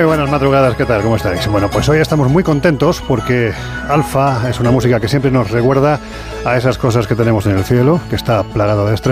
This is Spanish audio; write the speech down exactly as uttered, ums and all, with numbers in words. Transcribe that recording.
buenas madrugadas, ¿qué tal? ¿Cómo estáis? Bueno, pues hoy estamos muy contentos porque Alfa es una música que siempre nos recuerda a esas cosas que tenemos en el cielo, que está plagado de estrellas.